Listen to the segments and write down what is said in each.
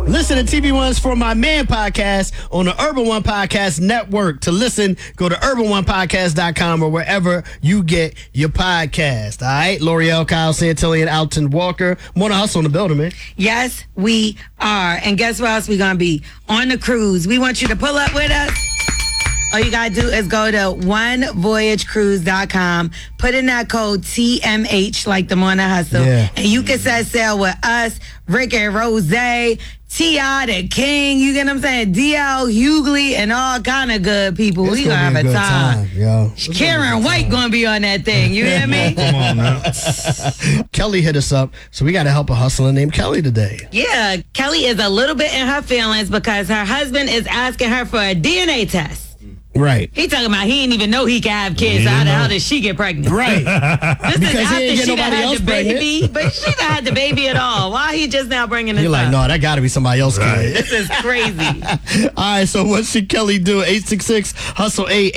Listen to TV One's For My Man podcast on the Urban One Podcast Network. To listen, go to urbanonepodcast.com or wherever you get your podcast. All right, L'Oreal, Kyle Santilli, and Alton Walker. More to Hustle in the building, man. Yes, we are. And guess where else we're going to be? On the cruise. We want you to pull up with us. All you got to do is go to onevoyagecruise.com, put in that code TMH, like the Morning Hustle, and you can set sail with us, Rick and Rose, T.I. the King, you get what I'm saying? D.L. Hughley, and all kind of good people. We going to have a time. Yo. Karen White going to be on that thing. You hear me? Come on now. Kelly hit us up, so we got to help a hustler named Kelly today. Yeah, Kelly is a little bit in her feelings because her husband is asking her for a DNA test. Right. He talking about he didn't even know he could have kids. So how the hell did she get pregnant? Right. This Because is after he didn't get she done nobody had else the baby, pregnant. but she done had the baby at all. Why he just now bringing this You're like, up? no, that got to be somebody else's kid. This is crazy. All right, so what should Kelly do? 866-HUSTLE-8,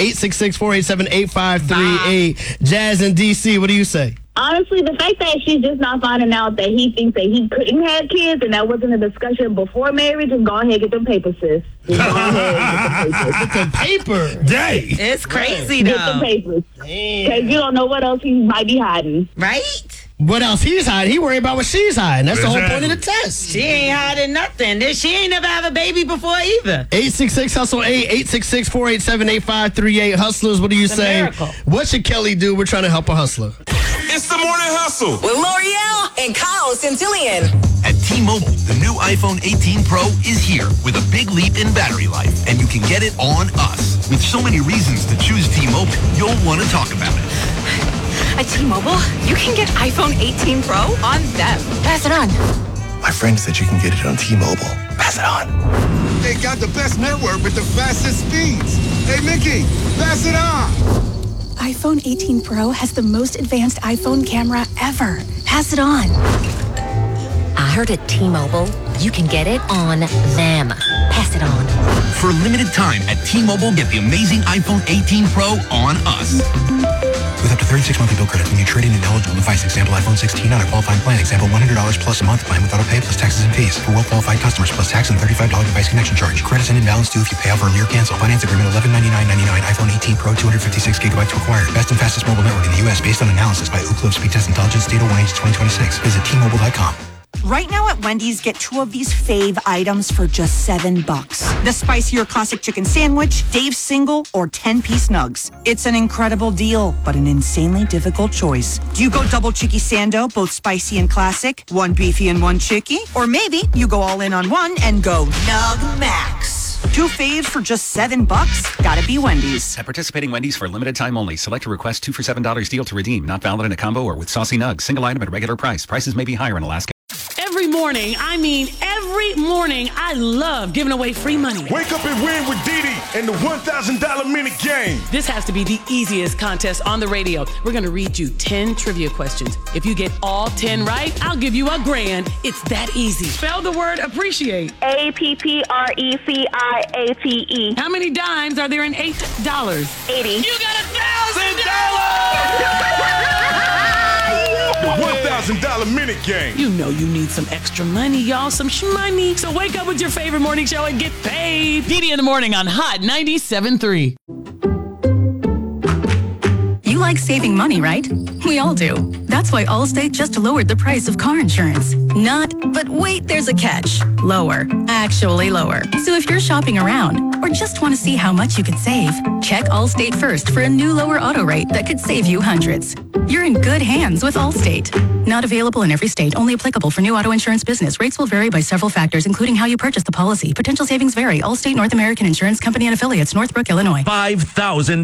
866-487-8538. Jazz in D.C., what do you say? Honestly, the fact that she's just not finding out that he thinks that he couldn't have kids and that wasn't a discussion before marriage, just go ahead and get them papers, sis. Just go ahead and get them papers. Get the paper. Dang. It's crazy, Get though. the papers. Because you don't know what else he might be hiding. Right? What else he's hiding? He worried about what she's hiding. That's the whole point of the test. She ain't hiding nothing. She ain't never have a baby before either. 866-HUSTLE-8, 866-487-8538. Hustlers, what do you It's a say? miracle. What should Kelly do? We're trying to help a hustler. It's the Morning Hustle with L'Oreal and Kyle Santillian. At T-Mobile, the new iPhone 18 Pro is here with a big leap in battery life, and you can get it on us. With so many reasons to choose T-Mobile, you'll want to talk about it. At T-Mobile, you can get iPhone 18 Pro on them. Pass it on. My friend said you can get it on T-Mobile. Pass it on. They got the best network with the fastest speeds. Hey, Mickey, pass it on. iPhone 18 Pro has the most advanced iPhone camera ever. Pass it on. I heard at T-Mobile, you can get it on them. Pass it on. For a limited time at T-Mobile, get the amazing iPhone 18 Pro on us. With up to 36 monthly bill credits when you trade in an eligible device. Example iPhone 16 on a qualifying plan. Example $100 plus a month plan with auto pay plus taxes and fees. For well-qualified customers plus tax and $35 device connection charge. Credits and imbalance due if you pay off early or cancel. Finance agreement $1199.99. iPhone 18 Pro 256 gigabytes required. Best and fastest mobile network in the U.S. based on analysis by Ookla Speed Test Intelligence Data 1H 2026. Visit T-Mobile.com. Right now at Wendy's, get 2 of these fave items for just $7. The spicier classic chicken sandwich, Dave's single, or 10-piece nugs. It's an incredible deal, but an insanely difficult choice. Do you go double chicky sando, both spicy and classic, 1 beefy and 1 chicky? Or maybe you go all in on one and go Nug Max. 2 faves for just $7? Gotta be Wendy's. At participating Wendy's for a limited time only. Select a request 2 for $7 deal to redeem. Not valid in a combo or with saucy nugs. Single item at regular price. Prices may be higher in Alaska. Every morning, every morning, I love giving away free money. Wake up and win with Didi and the $1,000 minute game. This has to be the easiest contest on the radio. We're going to read you 10 trivia questions. If you get all 10 right, I'll give you $1,000. It's that easy. Spell the word appreciate. APPRECIATE. How many dimes are there in $8? 80. You got $1,000! The $1,000 minute game. You know you need some extra money, y'all, some shmoney. So wake up with your favorite morning show and get paid. Didi in the morning on Hot 97.3. You like saving money, right? We all do. That's why Allstate just lowered the price of car insurance. Not, but wait, there's a catch. Lower. Actually lower. So if you're shopping around or just want to see how much you could save, check Allstate first for a new lower auto rate that could save you hundreds. You're in good hands with Allstate. Not available in every state, only applicable for new auto insurance business. Rates will vary by several factors, including how you purchase the policy. Potential savings vary. Allstate North American Insurance Company and Affiliates, Northbrook, Illinois. $5,000